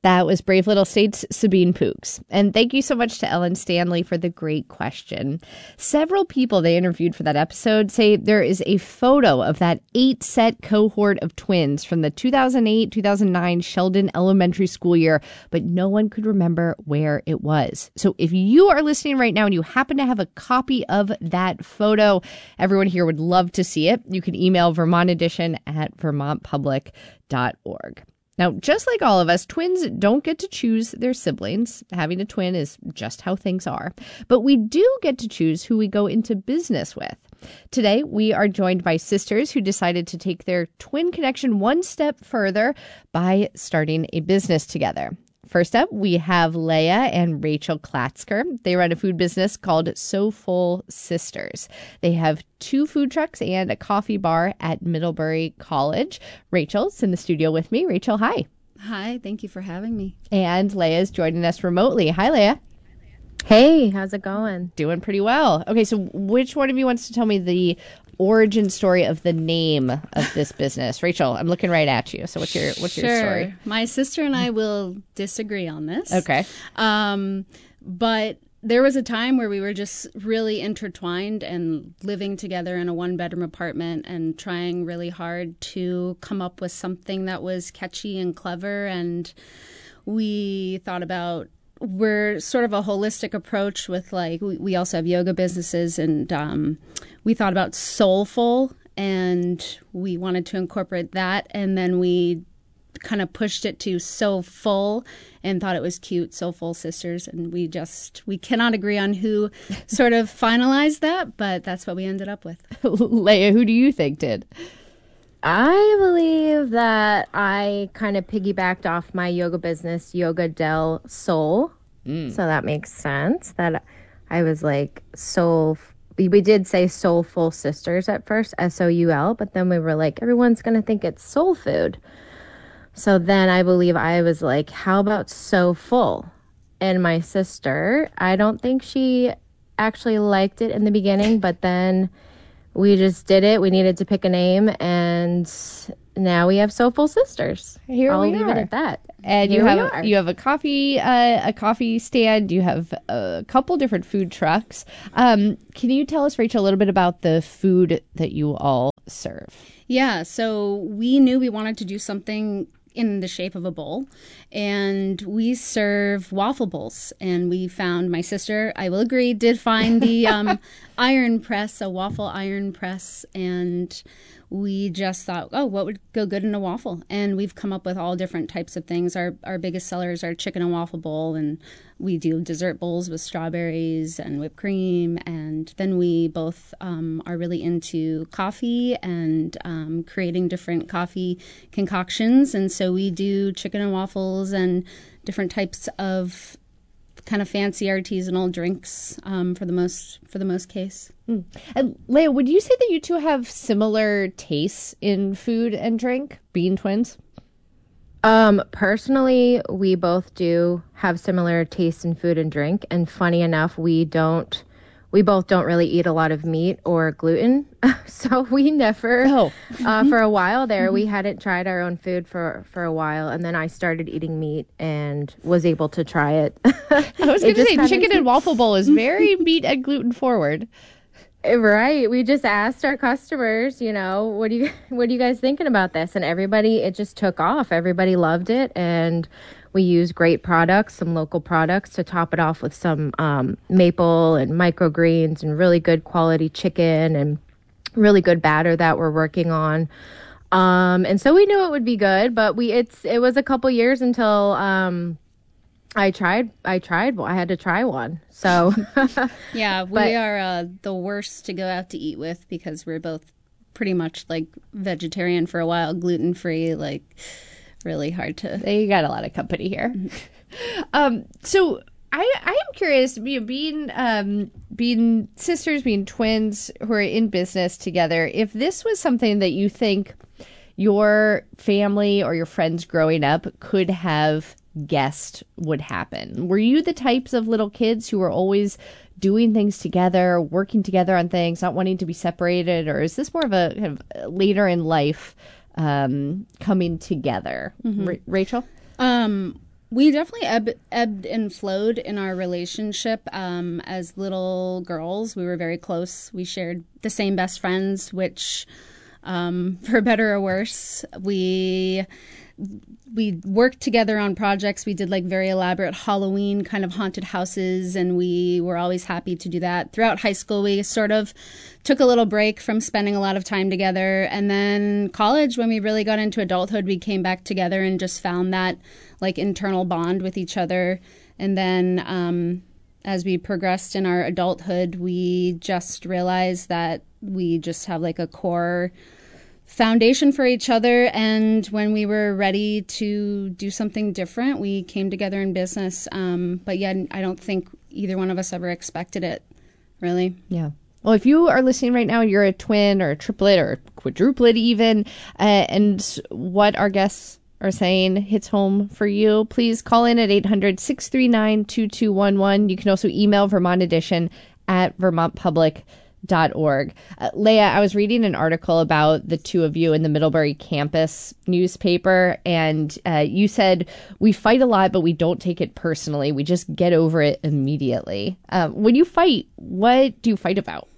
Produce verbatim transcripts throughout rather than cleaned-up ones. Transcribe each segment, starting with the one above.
That was Brave Little State's Sabine Pooks. And thank you so much to Ellen Stanley for the great question. Several people they interviewed for that episode say there is a photo of that eight-set cohort of twins from the two thousand eight two thousand nine Sheldon Elementary School year, but no one could remember where it was. So if you are listening right now and you happen to have a copy of that photo, everyone here would love to see it. You can email Vermont Edition at vermont public dot org. Now, just like all of us, twins don't get to choose their siblings. Having a twin is just how things are. But we do get to choose who we go into business with. Today, we are joined by sisters who decided to take their twin connection one step further by starting a business together. First up, we have Leah and Rachel Klatzker. They run a food business called Soulful Sisters. They have two food trucks and a coffee bar at Middlebury College. Rachel's in the studio with me. Rachel, hi. Hi, thank you for having me. And Leah's joining us remotely. Hi, Leah. Hey, how's it going? Doing pretty well. Okay, so which one of you wants to tell me the origin story of the name of this business? Rachel, I'm looking right at you. So what's your what's sure. your story? My sister and I will disagree on this. Okay. Um, but there was a time where we were just really intertwined and living together in a one-bedroom apartment and trying really hard to come up with something that was catchy and clever. And we thought about we're sort of a holistic approach with like we, we also have yoga businesses, and um, we thought about soulful, and we wanted to incorporate that, and then we kind of pushed it to so full and thought it was cute, Soulful Sisters, and we just we cannot agree on who sort of finalized that, but that's what we ended up with. Leah, who do you think did? I believe that I kind of piggybacked off my yoga business, Yoga Del Soul. Mm. So that makes sense that I was like soul. We, we did say Soulful Sisters at first, S O U L, but then we were like, everyone's going to think it's soul food. So then I believe I was like, how about So Full? And my sister, I don't think she actually liked it in the beginning, but then we just did it. We needed to pick a name, and now we have Soulful Sisters. Here I'll we leave are. it at that. And Here you we have are. you have a coffee uh, a coffee stand. You have a couple different food trucks. Um, can you tell us, Rachel, a little bit about the food that you all serve? Yeah, so we knew we wanted to do something in the shape of a bowl, and we serve waffle bowls. And we found, my sister, I will agree, did find the um, iron press, a waffle iron press, and we just thought, oh, what would go good in a waffle? And we've come up with all different types of things. Our our biggest sellers are chicken and waffle bowl, and we do dessert bowls with strawberries and whipped cream. And then we both um, are really into coffee and um, creating different coffee concoctions. And so we do chicken and waffles and different types of kind of fancy artisanal drinks um, for the most for the most case. Mm. And Leah, would you say that you two have similar tastes in food and drink, being twins? Um, personally, we both do have similar tastes in food and drink. And funny enough, we don't, we both don't really eat a lot of meat or gluten. So we never, oh. uh, for a while there, we hadn't tried our own food for, for a while. And then I started eating meat and was able to try it. I was going to say, kinda chicken and waffle bowl is very meat and gluten forward. Right. We just asked our customers, you know, what do you what are you guys thinking about this? And everybody, it just took off. Everybody loved it. And we use great products, some local products to top it off with some um, maple and microgreens and really good quality chicken and really good batter that we're working on. Um, and so we knew it would be good, but we it's it was a couple years until um, I tried. I tried. I had to try one. So yeah, we but, are uh, the worst to go out to eat with because we're both pretty much like vegetarian for a while, gluten free. Like really hard to. You got a lot of company here. um, so I I am curious. You know, being um being sisters, being twins who are in business together. If this was something that you think your family or your friends growing up could have guessed would happen. Were you the types of little kids who were always doing things together, working together on things, not wanting to be separated? Or is this more of a kind of later in life um, coming together? Mm-hmm. R- Rachel? Um, We definitely ebb, ebbed and flowed in our relationship. Um, as little girls, we were very close. We shared the same best friends, which, um, for better or worse, we we worked together on projects. We did like very elaborate Halloween kind of haunted houses, and we were always happy to do that. Throughout high school, we sort of took a little break from spending a lot of time together. And then college, when we really got into adulthood, we came back together and just found that like internal bond with each other. And then um, as we progressed in our adulthood, we just realized that we just have like a core foundation for each other. And when we were ready to do something different, we came together in business. Um, but yeah, I don't think either one of us ever expected it, really. Yeah. Well, if you are listening right now, you're a twin or a triplet or a quadruplet even, uh, and what our guests are saying hits home for you, please call in at eight hundred, six three nine, two two one one. You can also email Vermont Edition at vermont public dot org. Uh, Leah, I was reading an article about the two of you in the Middlebury campus newspaper, and uh, you said, we fight a lot, but we don't take it personally. We just get over it immediately. Um, when you fight, what do you fight about?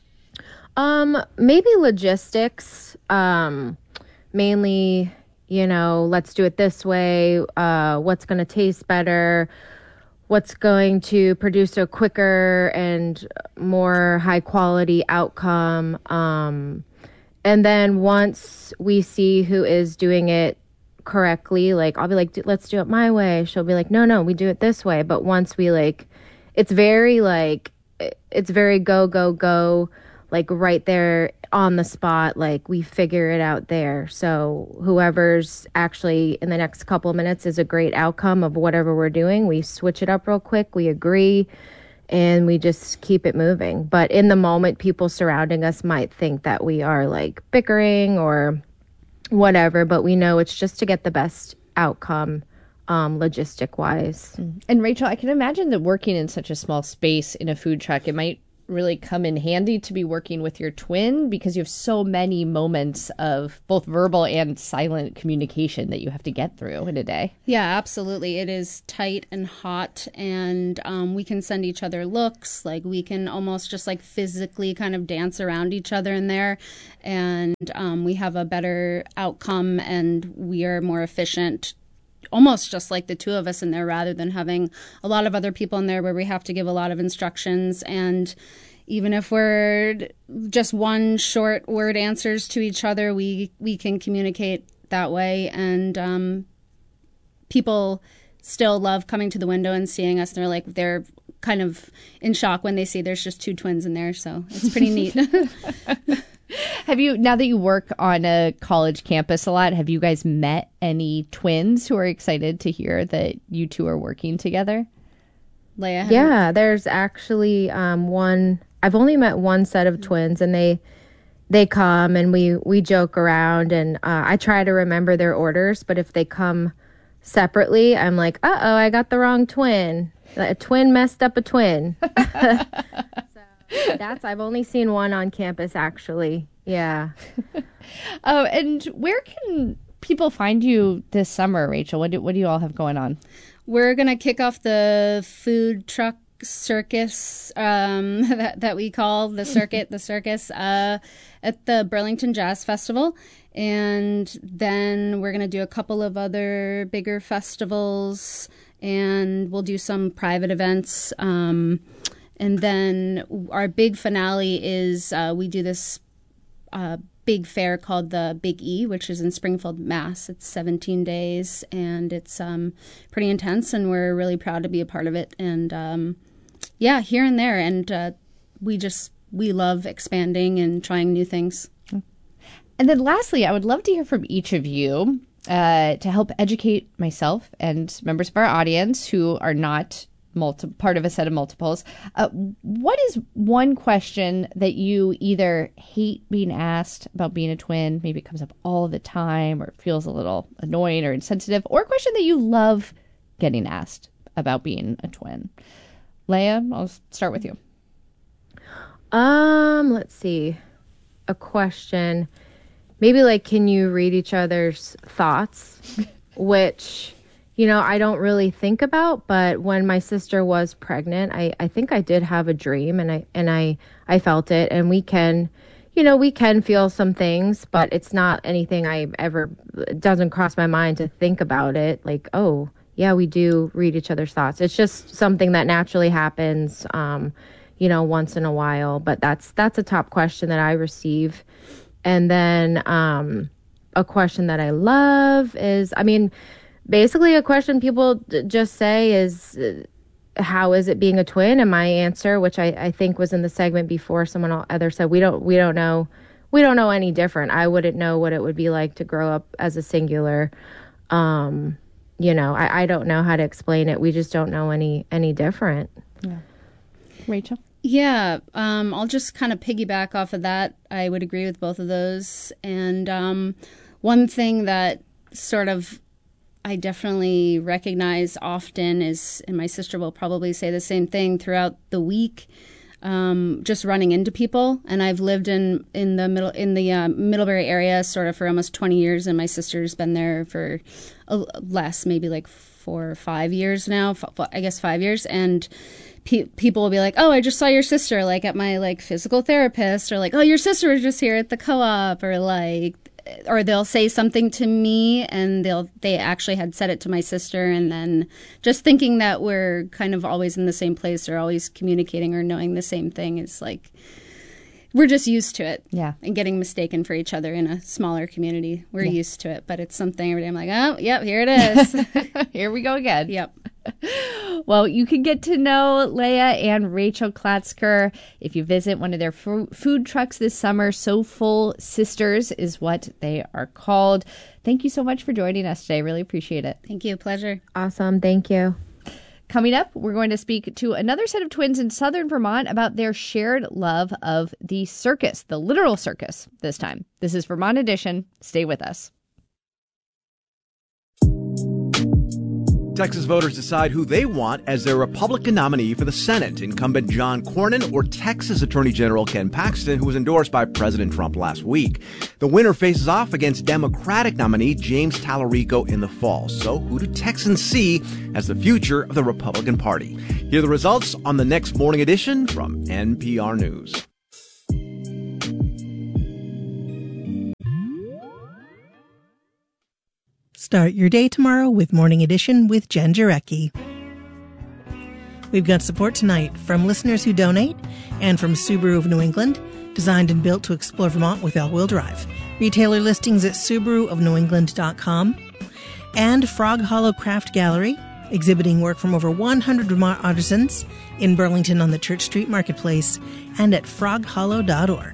Um, maybe logistics, um, mainly, you know, let's do it this way. Uh, what's going to taste better? What's going to produce a quicker and more high quality outcome. Um, and then once we see who is doing it correctly, like I'll be like, let's do it my way. She'll be like, no, no, we do it this way. But once we like, it's very like, it's very go, go, go, like right there on the spot, like we figure it out there. So whoever's actually in the next couple of minutes is a great outcome of whatever we're doing. We switch it up real quick. We agree and we just keep it moving. But in the moment, people surrounding us might think that we are like bickering or whatever, but we know it's just to get the best outcome um, logistic wise. And Rachel, I can imagine that working in such a small space in a food truck, it might really come in handy to be working with your twin because you have so many moments of both verbal and silent communication that you have to get through in a day. Yeah, absolutely. It is tight and hot, and um, we can send each other looks. Like we can almost just like physically kind of dance around each other in there, and um, we have a better outcome and we are more efficient, almost just like the two of us in there rather than having a lot of other people in there where we have to give a lot of instructions. And even if we're just one short word answers to each other, we, we can communicate that way. And um, people still love coming to the window and seeing us. They're like, they're kind of in shock when they see there's just two twins in there. So it's pretty neat. Have you, now that you work on a college campus a lot, have you guys met any twins who are excited to hear that you two are working together? Leah? Yeah, you... there's actually um, one, I've only met one set of twins, and they they come and we, we joke around, and uh, I try to remember their orders, but if they come separately, I'm like, uh-oh, I got the wrong twin. A twin messed up a twin. That's, I've only seen one on campus, actually. Yeah. Oh, and where can people find you this summer, Rachel? What do, what do you all have going on? We're going to kick off the food truck circus um, that, that we call the circuit, the circus, uh, at the Burlington Jazz Festival. And then we're going to do a couple of other bigger festivals, and we'll do some private events. Um, And then our big finale is uh, we do this uh, big fair called the Big E, which is in Springfield, Mass. It's seventeen days, and it's um, pretty intense, and we're really proud to be a part of it. And um, yeah, here and there. And uh, we just, we love expanding and trying new things. And then lastly, I would love to hear from each of you uh, to help educate myself and members of our audience who are not multi- part of a set of multiples. Uh, what is one question that you either hate being asked about being a twin, maybe it comes up all the time, or it feels a little annoying or insensitive, or a question that you love getting asked about being a twin? Leah, I'll start with you. Um, let's see. A question. Maybe like, can you read each other's thoughts? Which, you know, I don't really think about, but when my sister was pregnant, I, I think I did have a dream and I and I, I felt it, and we can, you know, we can feel some things, but it's not anything I ever, it doesn't cross my mind to think about it. Like, oh, yeah, we do read each other's thoughts. It's just something that naturally happens, um, you know, once in a while. But that's that's a top question that I receive. And then um, a question that I love is, I mean, basically a question people d- just say is, uh, how is it being a twin? And my answer, which I, I think was in the segment before, someone other said, we don't we don't know we don't know any different. I wouldn't know what it would be like to grow up as a singular. Um, you know, I, I don't know how to explain it. We just don't know any any different. Yeah. Rachel? Yeah, um, I'll just kind of piggyback off of that. I would agree with both of those. And um, one thing that sort of I definitely recognize often is, and my sister will probably say the same thing throughout the week, um, just running into people. And I've lived in, in the middle in the uh, Middlebury area sort of for almost twenty years, and my sister's been there for a, less, maybe like four or five years now. F- I guess five years, and pe- people will be like, "Oh, I just saw your sister like at my like physical therapist," or like, "Oh, your sister was just here at the co-op," or like. Or they'll say something to me and they'll they actually had said it to my sister, and then just thinking that we're kind of always in the same place or always communicating or knowing the same thing is like we're just used to it. Yeah. And getting mistaken for each other in a smaller community. We're yeah. used to it, but it's something every day I'm like, oh, yep, here it is. Here we go again. Yep. Well, you can get to know Leah and Rachel Klatzker if you visit one of their f- food trucks this summer. Soulful Sisters is what they are called. Thank you so much for joining us today. Really appreciate it. Thank you. Pleasure. Awesome. Thank you. Coming up, we're going to speak to another set of twins in southern Vermont about their shared love of the circus, the literal circus this time. This is Vermont Edition. Stay with us. Texas voters decide who they want as their Republican nominee for the Senate, incumbent John Cornyn or Texas Attorney General Ken Paxton, who was endorsed by President Trump last week. The winner faces off against Democratic nominee James Tallarico in the fall. So who do Texans see as the future of the Republican Party? Hear the results on the next Morning Edition from N P R News. Start your day tomorrow with Morning Edition with Jen Jarecki. We've got support tonight from listeners who donate and from Subaru of New England, designed and built to explore Vermont with all-wheel drive. Retailer listings at subaru of new england dot com. And Frog Hollow Craft Gallery, exhibiting work from over one hundred Vermont artisans in Burlington on the Church Street Marketplace and at frog hollow dot org.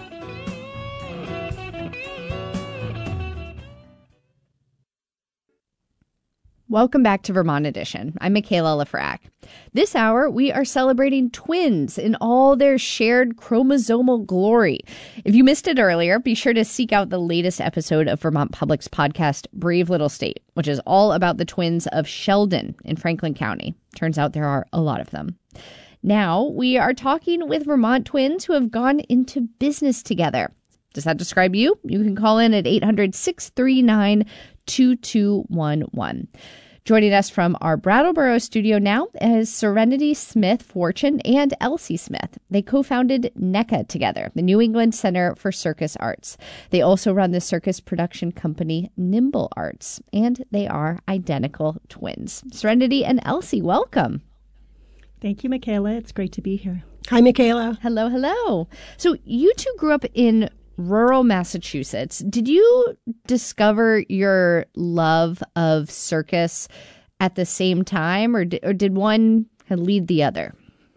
Welcome back to Vermont Edition. I'm Michaela Lefrak. This hour, we are celebrating twins in all their shared chromosomal glory. If you missed it earlier, be sure to seek out the latest episode of Vermont Public's podcast, Brave Little State, which is all about the twins of Sheldon in Franklin County. Turns out there are a lot of them. Now, we are talking with Vermont twins who have gone into business together. Does that describe you? You can call in at eight hundred, six three nine, two two one one. Joining us from our Brattleboro studio now is Serenity Smith Fortune and Elsie Smith. They co-founded NECA together, the New England Center for Circus Arts. They also run the circus production company Nimble Arts, and they are identical twins. Serenity and Elsie, welcome. Thank you, Michaela. It's great to be here. Hi, Michaela. Hello, hello. So you two grew up in rural Massachusetts. Did you discover your love of circus at the same time, or did, or did one lead the other?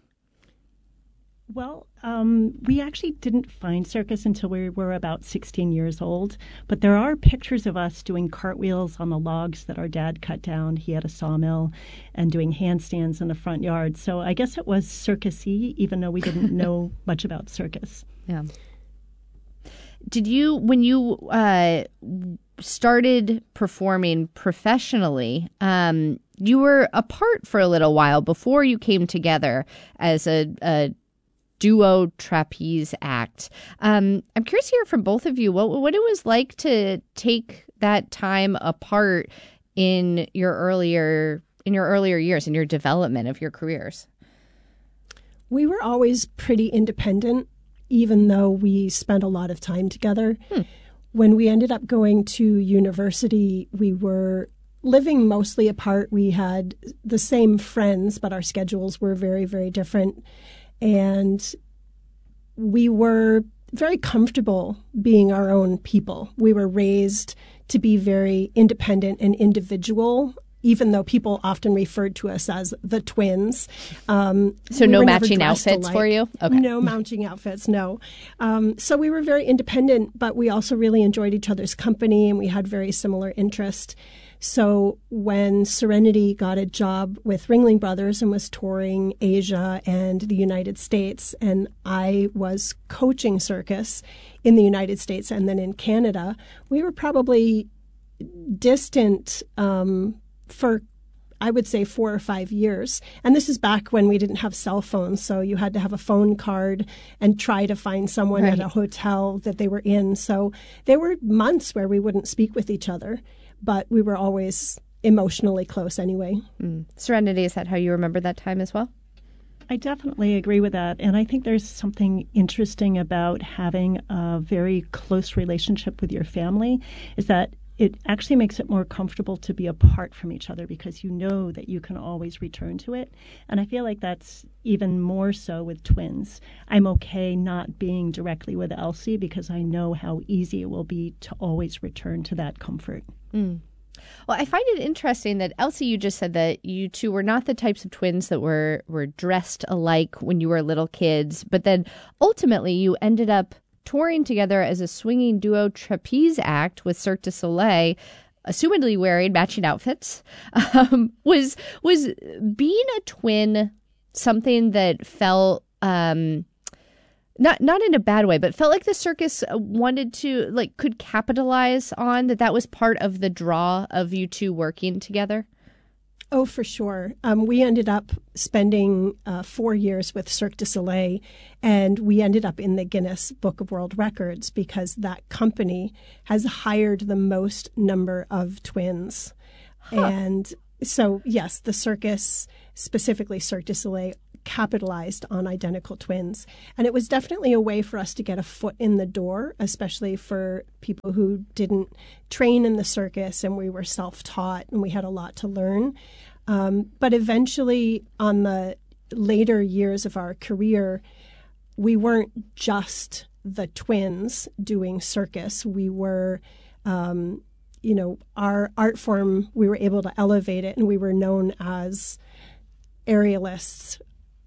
Well, um, we actually didn't find circus until we were about sixteen years old, but there are pictures of us doing cartwheels on the logs that our dad cut down. He had a sawmill, and doing handstands in the front yard. So I guess it was circus-y, even though we didn't know much about circus. Yeah. Did you, when you uh, started performing professionally, um, you were apart for a little while before you came together as a, a duo trapeze act. Um, I'm curious to hear from both of you what what it was like to take that time apart in your earlier in your earlier years, in your development of your careers? We were always pretty independent, even though we spent a lot of time together. Hmm. When we ended up going to university, we were living mostly apart. We had the same friends, but our schedules were very, very different. And we were very comfortable being our own people. We were raised to be very independent and individual, even though people often referred to us as the twins. Um, so we no matching outfits alike. for you? Okay. No matching outfits, no. Um, so we were very independent, but we also really enjoyed each other's company, and we had very similar interests. So when Serenity got a job with Ringling Brothers and was touring Asia and the United States, and I was coaching circus in the United States and then in Canada, we were probably distant um, for, I would say, four or five years. And this is back when we didn't have cell phones, so you had to have a phone card and try to find someone right. at a hotel that they were in. So there were months where we wouldn't speak with each other, but we were always emotionally close anyway. Mm. Serenity, is that how you remember that time as well? I definitely agree with that. And I think there's something interesting about having a very close relationship with your family, is that it actually makes it more comfortable to be apart from each other because you know that you can always return to it. And I feel like that's even more so with twins. I'm okay not being directly with Elsie because I know how easy it will be to always return to that comfort. Mm. Well, I find it interesting that, Elsie, you just said that you two were not the types of twins that were, were dressed alike when you were little kids, but then ultimately you ended up touring together as a swinging duo trapeze act with Cirque du Soleil, assumedly wearing matching outfits. Um, was was being a twin something that felt um, not not in a bad way, but felt like the circus wanted to, like, could capitalize on that? That was part of the draw of you two working together. Oh, for sure. Um, we ended up spending uh, four years with Cirque du Soleil, and we ended up in the Guinness Book of World Records because that company has hired the most number of twins. Huh. And so, yes, the circus, specifically Cirque du Soleil, capitalized on identical twins. And it was definitely a way for us to get a foot in the door, especially for people who didn't train in the circus, and we were self-taught and we had a lot to learn. Um, but eventually, on the later years of our career, we weren't just the twins doing circus. We were, um, you know, our art form, we were able to elevate it, and we were known as aerialists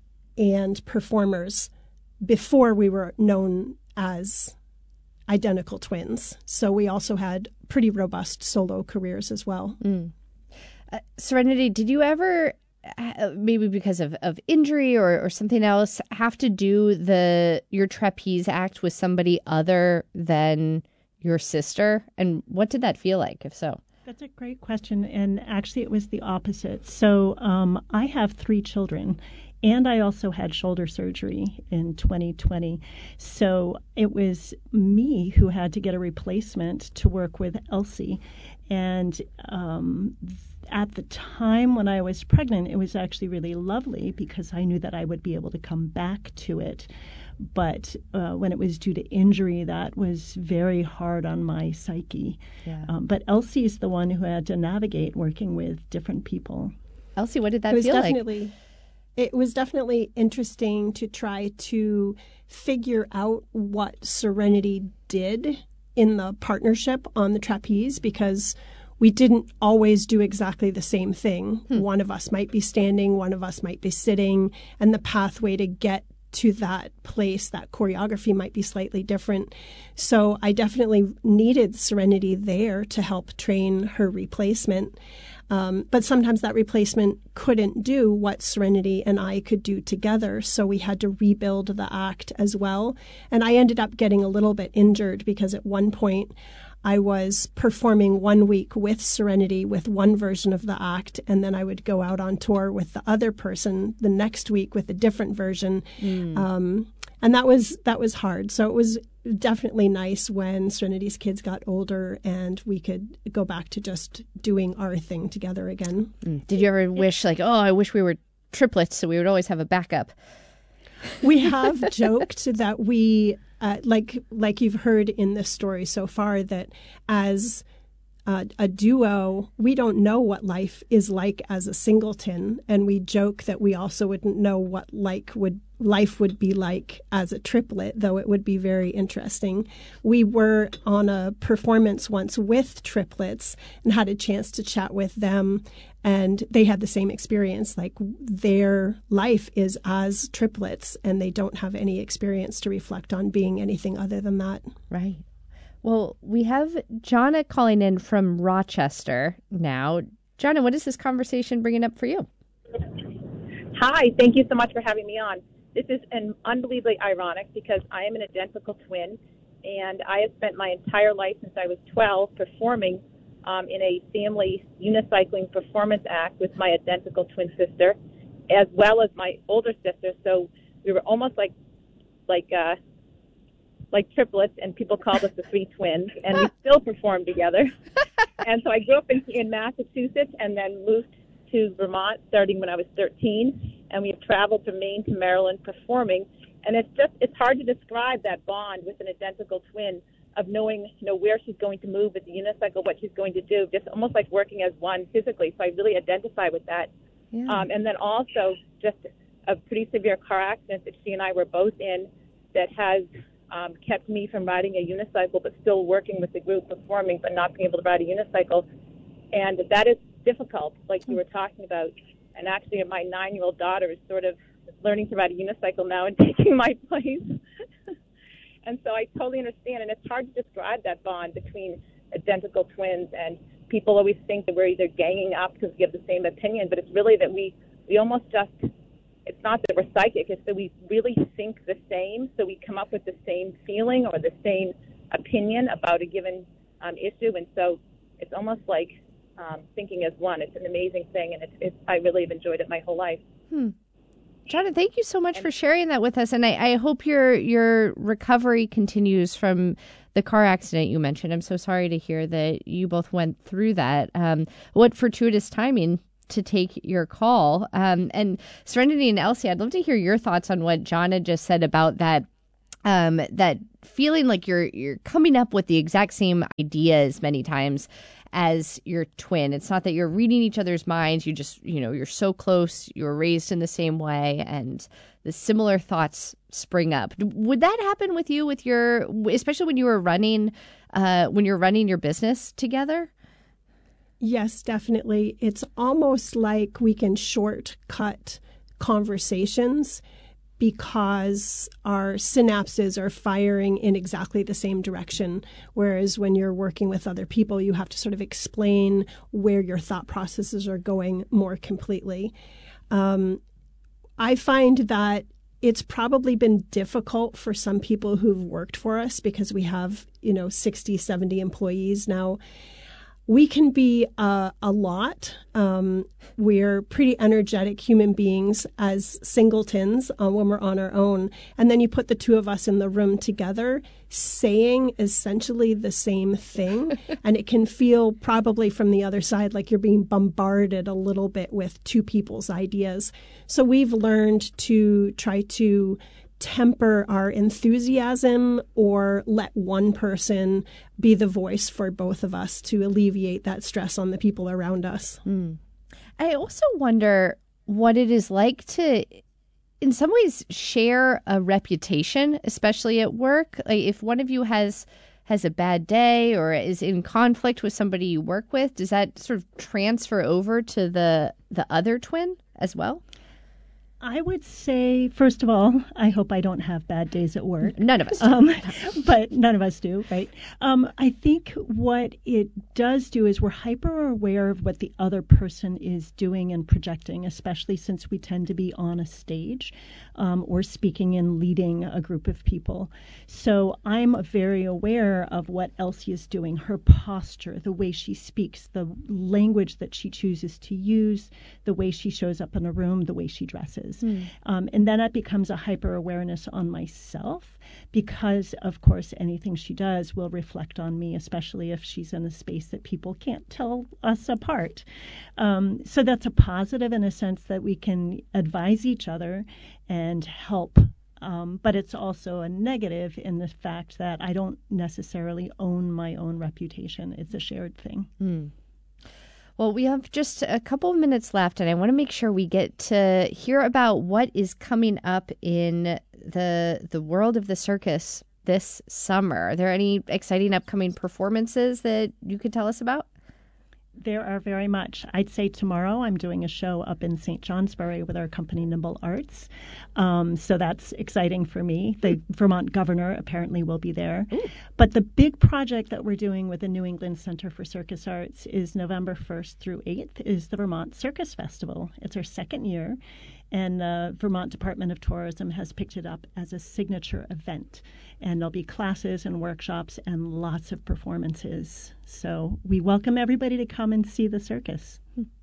and performers before we were known as identical twins. So we also had pretty robust solo careers as well. Mm. Uh, Serenity, did you ever, uh, maybe because of, of injury or, or something else, have to do the your trapeze act with somebody other than your sister? And what did that feel like, if so? That's a great question. And actually, it was the opposite. So um, I have three children. And I also had shoulder surgery in twenty twenty. So it was me who had to get a replacement to work with Elsie. And um, at the time when I was pregnant, it was actually really lovely because I knew that I would be able to come back to it. But uh, when it was due to injury, that was very hard on my psyche. Yeah. Um, but Elsie is the one who had to navigate working with different people. Elsie, what did that it was feel definitely, like? It was definitely interesting to try to figure out what Serenity did in the partnership on the trapeze, because we didn't always do exactly the same thing. Hmm. One of us might be standing, one of us might be sitting, and the pathway to get to that place, that choreography might be slightly different. So I definitely needed Serenity there to help train her replacement. Um, but sometimes that replacement couldn't do what Serenity and I could do together, so we had to rebuild the act as well. And I ended up getting a little bit injured because at one point I was performing one week with Serenity with one version of the act, and then I would go out on tour with the other person the next week with a different version. Mm. Um, and that was that was hard. So it was definitely nice when Serenity's kids got older and we could go back to just doing our thing together again. Mm. Did you ever wish, like, oh, I wish we were triplets so we would always have a backup? We have joked that we, uh, like like you've heard in this story so far, that as uh, a duo, we don't know what life is like as a singleton, and we joke that we also wouldn't know what like would life would be like as a triplet, though it would be very interesting. We were on a performance once with triplets and had a chance to chat with them, and they had the same experience. Like, their life is as triplets, and they don't have any experience to reflect on being anything other than that. Right. Well, we have Jonna calling in from Rochester now. Jonna, what is this conversation bringing up for you? Hi, thank you so much for having me on. This is an unbelievably ironic because I am an identical twin, and I have spent my entire life since I was twelve performing um, in a family unicycling performance act with my identical twin sister, as well as my older sister. So we were almost like like uh, like triplets, and people called us the three twins, and we still perform together. And so I grew up in, in Massachusetts and then moved to Vermont starting when I was thirteen, and we have traveled from Maine to Maryland performing, and it's just it's hard to describe that bond with an identical twin of knowing, you know, where she's going to move with the unicycle, what she's going to do, just almost like working as one physically. So I really identify with that. Yeah. Um, and then also just a pretty severe car accident that she and I were both in that has um, kept me from riding a unicycle, but still working with the group performing, but not being able to ride a unicycle. And that is difficult, like you were talking about. And actually, my nine-year-old daughter is sort of learning to ride a unicycle now and taking my place. And so I totally understand. And it's hard to describe that bond between identical twins. And people always think that we're either ganging up because we have the same opinion, but it's really that we, we almost just, it's not that we're psychic, it's that we really think the same. So we come up with the same feeling or the same opinion about a given um, issue. And so it's almost like Um, thinking as one. It's an amazing thing, and it's, it's, I really have enjoyed it my whole life. Hmm. Jonna, thank you so much and, for sharing that with us, and I, I hope your your recovery continues from the car accident you mentioned. I'm so sorry to hear that you both went through that. Um, what fortuitous timing to take your call. Um, and Serenity and Elsie, I'd love to hear your thoughts on what Jonna just said about that um, that feeling like you're you're coming up with the exact same ideas many times as your twin. It's not that you're reading each other's minds. You just, you know, you're so close. You were raised in the same way, and the similar thoughts spring up. Would that happen with you, with your, especially when you were running, uh, when you're running your business together? Yes, definitely. It's almost like we can shortcut conversations because our synapses are firing in exactly the same direction. Whereas when you're working with other people, you have to sort of explain where your thought processes are going more completely. Um, I find that it's probably been difficult for some people who've worked for us because we have, you know, sixty, seventy employees now. We can be uh, a lot. Um, we're pretty energetic human beings as singletons uh, when we're on our own. And then you put the two of us in the room together saying essentially the same thing. And it can feel probably from the other side like you're being bombarded a little bit with two people's ideas. So we've learned to try to temper our enthusiasm or let one person be the voice for both of us to alleviate that stress on the people around us. Mm. I also wonder what it is like to, in some ways, share a reputation, especially at work. Like if one of you has has a bad day or is in conflict with somebody you work with, does that sort of transfer over to the the other twin as well? I would say, first of all, I hope I don't have bad days at work. None of us do. Um, but none of us do, right? Um, I think what it does do is we're hyper aware of what the other person is doing and projecting, especially since we tend to be on a stage um, or speaking and leading a group of people. So I'm very aware of what Elsie is doing, her posture, the way she speaks, the language that she chooses to use, the way she shows up in a room, the way she dresses. is. Mm. Um, and then it becomes a hyper awareness on myself because, of course, anything she does will reflect on me, especially if she's in a space that people can't tell us apart. Um, so that's a positive in a sense that we can advise each other and help. Um, but it's also a negative in the fact that I don't necessarily own my own reputation. It's a shared thing. Mm. Well, we have just a couple of minutes left, and I want to make sure we get to hear about what is coming up in the the world of the circus this summer. Are there any exciting upcoming performances that you could tell us about? There are very much. I'd say tomorrow I'm doing a show up in Saint Johnsbury with our company Nimble Arts. Um, so that's exciting for me. The Vermont governor apparently will be there. Ooh. But the big project that we're doing with the New England Center for Circus Arts is November first through eighth is the Vermont Circus Festival. It's our second year. And the Vermont Department of Tourism has picked it up as a signature event. And there'll be classes and workshops and lots of performances. So we welcome everybody to come and see the circus.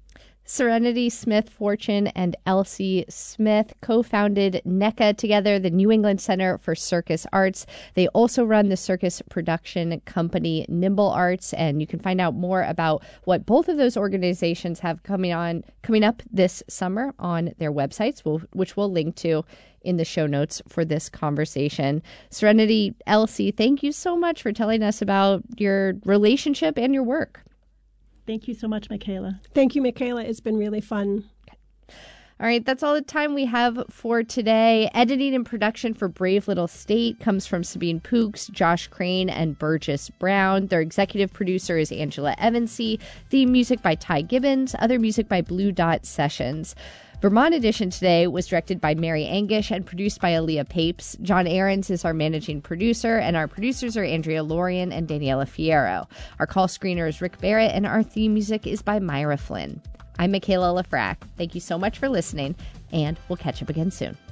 Serenity Smith Fortune and Elsie Smith co-founded NECA together, the New England Center for Circus Arts. They also run the circus production company Nimble Arts, and you can find out more about what both of those organizations have coming on coming up this summer on their websites, which we'll link to in the show notes for this conversation. Serenity, Elsie, thank you so much for telling us about your relationship and your work. Thank you so much, Michaela. Thank you, Michaela. It's been really fun. All right, that's all the time we have for today. Editing and production for Brave Little State comes from Sabine Pooks, Josh Crane, and Burgess Brown. Their executive producer is Angela Evansy. Theme music by Ty Gibbons. Other music by Blue Dot Sessions. Vermont Edition today was directed by Mary Angish and produced by Aaliyah Papes. John Ahrens is our managing producer, and our producers are Andrea Lorian and Daniela Fierro. Our call screener is Rick Barrett, and our theme music is by Myra Flynn. I'm Michaela Lafrac. Thank you so much for listening, and we'll catch up again soon.